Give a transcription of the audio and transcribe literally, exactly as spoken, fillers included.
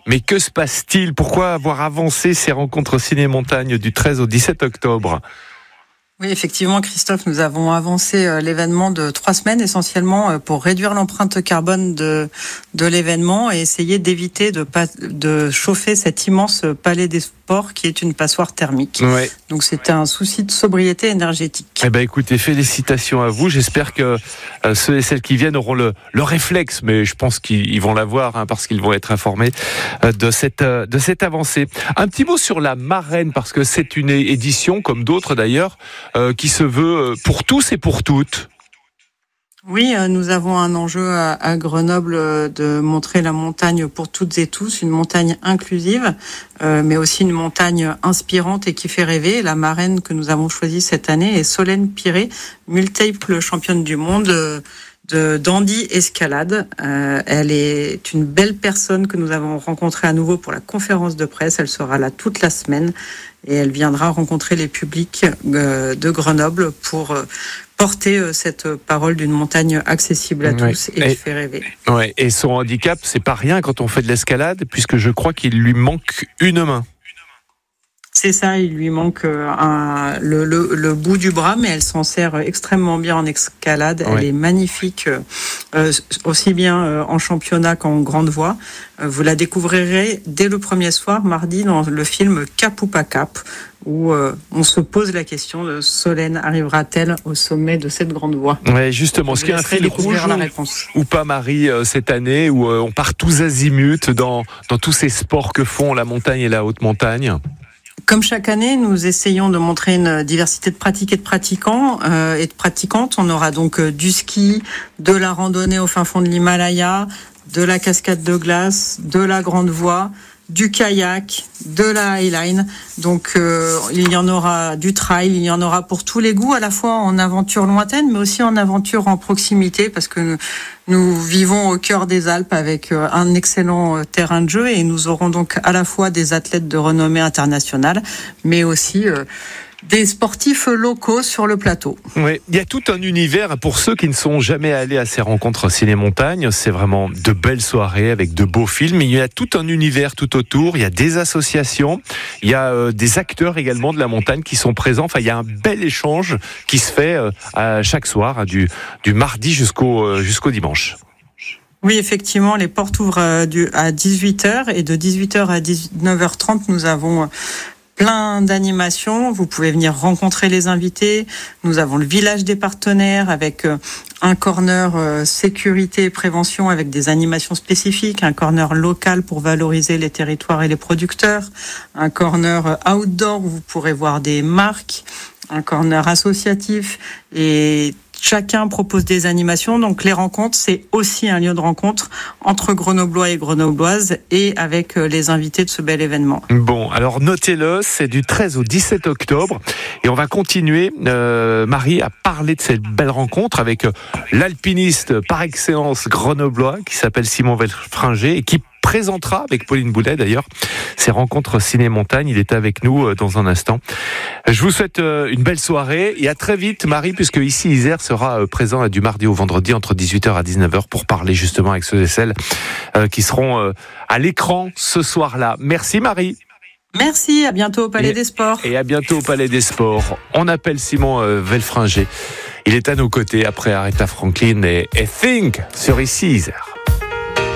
Mais que se passe-t-il ? Pourquoi avoir avancé ces rencontres ciné-montagne du treize au dix-sept octobre ? Oui, effectivement, Christophe, nous avons avancé l'événement de trois semaines essentiellement pour réduire l'empreinte carbone de de l'événement et essayer d'éviter de pas de chauffer cet immense palais des sports qui est une passoire thermique. Ouais. Donc c'était un souci de sobriété énergétique. Eh ben écoutez, félicitations à vous. J'espère que euh, ceux et celles qui viennent auront le le réflexe, mais je pense qu'ils vont l'avoir hein, parce qu'ils vont être informés euh, de cette euh, de cette avancée. Un petit mot sur la marraine parce que c'est une édition comme d'autres d'ailleurs. Euh, qui se veut pour tous et pour toutes. Oui, nous avons un enjeu à, à Grenoble de montrer la montagne pour toutes et tous, une montagne inclusive, euh, mais aussi une montagne inspirante et qui fait rêver. La marraine que nous avons choisie cette année est Solène Piré, multiple championne du monde de dandy escalade. Euh, elle est une belle personne que nous avons rencontrée à nouveau pour la conférence de presse. Elle sera là toute la semaine et elle viendra rencontrer les publics euh, de Grenoble pour euh, porter euh, cette parole d'une montagne accessible à tous oui. et, et qui fait rêver. Ouais. Et son handicap, c'est pas rien quand on fait de l'escalade, puisque je crois qu'il lui manque une main. C'est ça, il lui manque un, le, le, le bout du bras, mais elle s'en sert extrêmement bien en escalade. Ouais. Elle est magnifique, euh, aussi bien euh, en championnat qu'en grande voie. Euh, vous la découvrirez dès le premier soir, mardi, dans le film Cap ou pas Cap, où euh, on se pose la question de Solène arrivera-t-elle au sommet de cette grande voie ? Ouais, justement, ce qu'il y a un fil rouge ou, ou pas, Marie, euh, cette année, où euh, on part tous azimuts dans, dans tous ces sports que font la montagne et la haute montagne. Comme chaque année, nous essayons de montrer une diversité de pratiques et de pratiquants euh, et de pratiquantes. On aura donc euh, du ski, de la randonnée au fin fond de l'Himalaya, de la cascade de glace, de la grande voie, du kayak, de la highline. Donc euh, il y en aura du trail, il y en aura pour tous les goûts, à la fois en aventure lointaine, mais aussi en aventure en proximité, parce que nous, nous vivons au cœur des Alpes avec un excellent terrain de jeu et nous aurons donc à la fois des athlètes de renommée internationale, mais aussi euh, des sportifs locaux sur le plateau. Oui, il y a tout un univers pour ceux qui ne sont jamais allés à ces rencontres ciné-montagne. C'est vraiment de belles soirées avec de beaux films. Il y a tout un univers tout autour. Il y a des associations, il y a euh, des acteurs également de la montagne qui sont présents. Enfin, il y a un bel échange qui se fait euh, à chaque soir, hein, du, du mardi jusqu'au, euh, jusqu'au dimanche. Oui, effectivement, les portes ouvrent à, du, à dix-huit heures et de dix-huit heures à dix-neuf heures trente, nous avons plein d'animations. Vous pouvez venir rencontrer les invités. Nous avons le village des partenaires avec un corner sécurité et prévention avec des animations spécifiques, un corner local pour valoriser les territoires et les producteurs, un corner outdoor où vous pourrez voir des marques, un corner associatif et chacun propose des animations, donc les rencontres, c'est aussi un lieu de rencontre entre Grenoblois et Grenobloises et avec les invités de ce bel événement. Bon, alors notez-le, c'est du treize au dix-sept octobre et on va continuer, euh, Marie, à parler de cette belle rencontre avec l'alpiniste par excellence grenoblois qui s'appelle Simon Velfringer et qui présentera avec Pauline Boulet d'ailleurs ces rencontres ciné-montagne. Il est avec nous dans un instant. Je vous souhaite une belle soirée et à très vite, Marie, puisque ici Isère sera présent du mardi au vendredi entre dix-huit heures à dix-neuf heures pour parler justement avec ceux et celles qui seront à l'écran ce soir-là. Merci Marie. Merci, à bientôt au Palais et, des Sports. Et à bientôt au Palais des Sports. On appelle Simon Velfringer. Il est à nos côtés après Aretha Franklin et, et Think sur ici Isère.